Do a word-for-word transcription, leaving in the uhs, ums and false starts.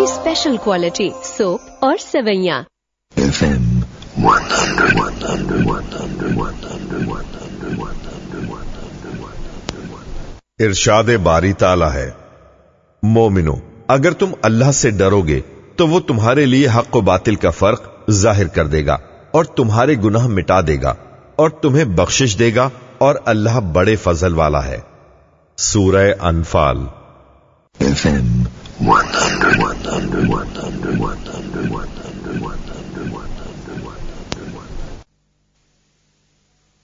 की special quality soap और सेवैयां। इरशाद बारी ताला है, मोमिनो, अगर तुम अल्लाह से डरोगे तो वो तुम्हारे लिए हक व बातिल का फर्क जाहिर कर देगा और तुम्हारे गुनाह मिटा देगा और तुम्हें बख्शिश देगा और अल्लाह बड़े फजल वाला है। सूरह अनफाल। F M one hundred one hundred one hundred one hundred one hundred one hundred one